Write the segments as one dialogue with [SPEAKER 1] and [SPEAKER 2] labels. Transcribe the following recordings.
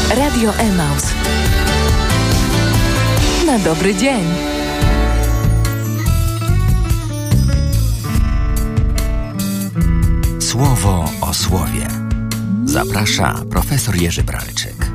[SPEAKER 1] Radio Emaus. Na dobry dzień.
[SPEAKER 2] Słowo o słowie. Zaprasza profesor Jerzy Bralczyk.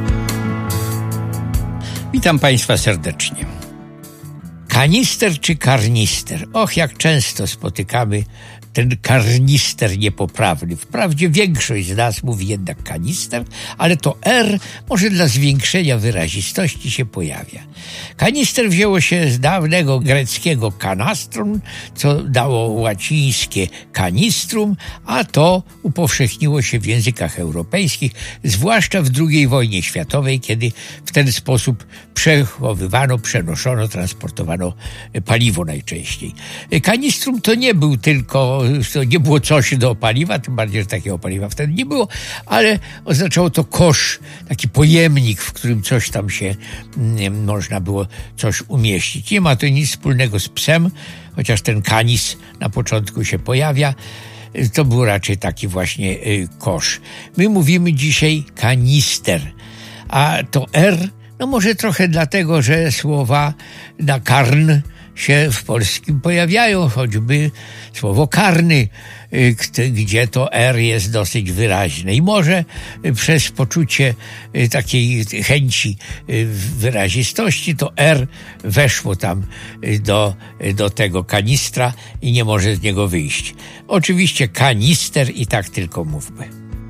[SPEAKER 3] Witam Państwa serdecznie. Kanister czy karnister? Och, jak często spotykamy ten karnister niepoprawny. Wprawdzie większość z nas mówi jednak kanister, ale to R może dla zwiększenia wyrazistości się pojawia. Kanister wzięło się z dawnego greckiego kanastrum, co dało łacińskie canistrum, a to upowszechniło się w językach europejskich, zwłaszcza w II wojnie światowej, kiedy w ten sposób przechowywano, przenoszono, transportowano paliwo najczęściej. Kanistrum to nie było coś do paliwa, tym bardziej, że takiego paliwa wtedy nie było, ale oznaczało to kosz, taki pojemnik, w którym coś tam się można było coś umieścić. Nie ma to nic wspólnego z psem, chociaż ten kanis na początku się pojawia. To był raczej taki właśnie kosz. My mówimy dzisiaj kanister, a to R, no może trochę dlatego, że słowa na karn się w polskim pojawiają, choćby słowo karny, gdzie to R jest dosyć wyraźne. I może przez poczucie takiej chęci wyrazistości to R weszło tam do tego kanistra i nie może z niego wyjść. Oczywiście kanister i tak tylko mówmy.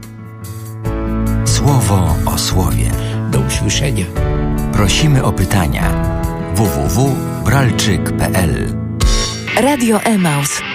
[SPEAKER 2] Słowo o słowie.
[SPEAKER 3] Do usłyszenia.
[SPEAKER 2] Prosimy o pytania. www.bralczyk.pl
[SPEAKER 1] Radio Emaus.